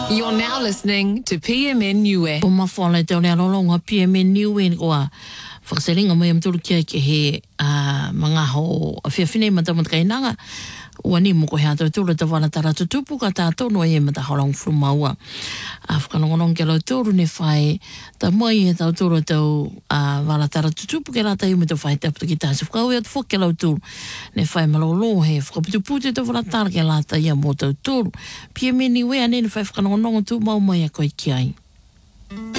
You're now listening to PMN Niue. O mawhana te ona rolonga PMN Niue ko a whakaseringa mai am turu kia ke he mga ho a whiawhine matamat kainanga ua ni mo ko hea tau tūra ta wana tara tutupu ka tātou no e mata haurang frumaua. A whakanongonong ke lau tūru ne whai ta mai e tau tūra tau wala tara tutupu ke rata iu me tau whai taputa ki tāsi whakau e atu whak ke lau tūru ne whai malolo he whakaputupute tau wala tara ke rata ia mo tau tūru. Pia me niwe ane ne whai whakanongonong tu mau mai a koe ki ai.